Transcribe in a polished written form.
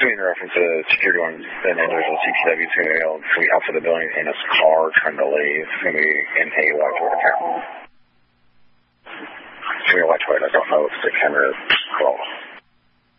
assuming the reference to security on an individual CPW is going to be able to be outside the building in his car trying to leave. It's going to be in a white Toyota camera. It's going to be a white Toyota. I don't know if it's a camera or 12.